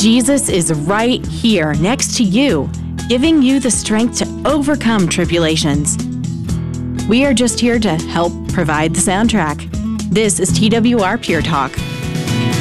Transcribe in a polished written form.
Jesus is right here next to you, giving you the strength to overcome tribulations. We are just here to help provide the soundtrack. This is TWR Pure Talk.